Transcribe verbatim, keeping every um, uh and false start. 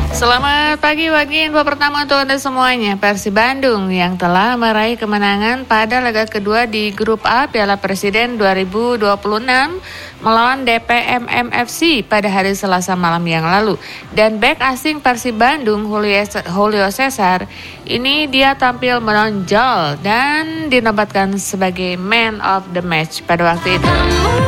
Selamat pagi, pagi info pertama untuk Anda semuanya. Persib Bandung yang telah meraih kemenangan pada laga kedua di Grup A Piala Presiden dua ribu dua puluh enam melawan D P M M F C pada hari Selasa malam yang lalu. Dan bek asing Persib Bandung, Julio Cesar, ini dia tampil menonjol dan dinobatkan sebagai man of the match pada waktu itu.